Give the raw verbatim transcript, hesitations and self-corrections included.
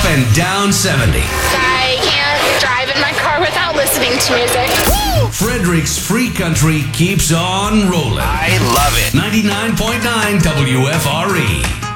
and down seventy. I can't drive in my car without listening to music. Woo! Frederick's Free Country keeps on rolling. I love it. ninety-nine point nine W F R E.